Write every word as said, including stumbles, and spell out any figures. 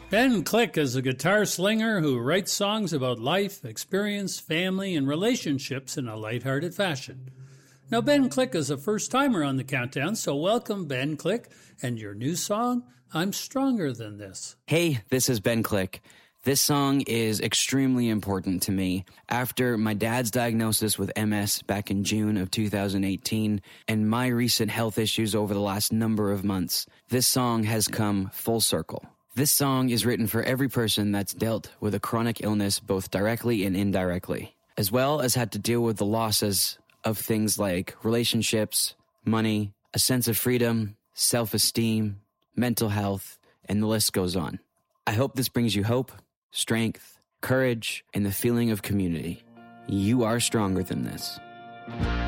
Ben Click is a guitar slinger who writes songs about life, experience, family, and relationships in a lighthearted fashion. Now, Ben Click is a first-timer on the Countdown, so welcome, Ben Click, and your new song, I'm Stronger Than This. Hey, this is Ben Click. This song is extremely important to me. After my dad's diagnosis with M S back in June of two thousand eighteen and my recent health issues over the last number of months, this song has come full circle. This song is written for every person that's dealt with a chronic illness both directly and indirectly, as well as had to deal with the losses of things like relationships, money, a sense of freedom, self-esteem, mental health, and the list goes on. I hope this brings you hope, strength, courage, and the feeling of community. You are stronger than this.